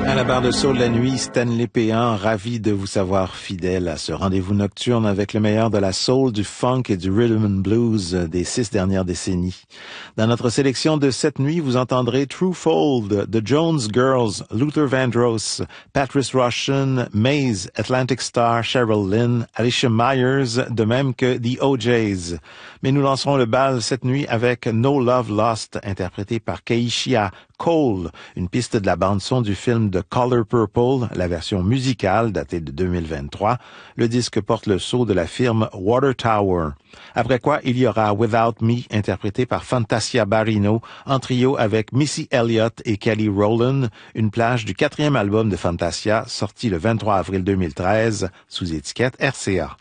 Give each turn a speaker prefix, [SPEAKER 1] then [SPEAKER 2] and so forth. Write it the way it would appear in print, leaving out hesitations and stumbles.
[SPEAKER 1] À la barre de soul la nuit, Stanley Péan, ravi de vous savoir fidèle à ce rendez-vous nocturne avec le meilleur de la soul, du funk et du rhythm and blues des 6 dernières décennies. Dans notre sélection de cette nuit, vous entendrez True Fold, The Jones Girls, Luther Vandross, Patrice Rushen, Maze, Atlantic Star, Cheryl Lynn, Alicia Myers, de même que The OJs. Mais nous lancerons le bal cette nuit avec No Love Lost, interprété par Keishia Cole, une piste de la bande-son du film The Color Purple, la version musicale datée de 2023. Le disque porte le sceau de la firme Water Tower. Après quoi, il y aura Without Me, interprété par Fantasia Barrino, en trio avec Missy Elliott et Kelly Rowland, une plage du 4e album de Fantasia, sorti le 23 avril 2013, sous étiquette RCA.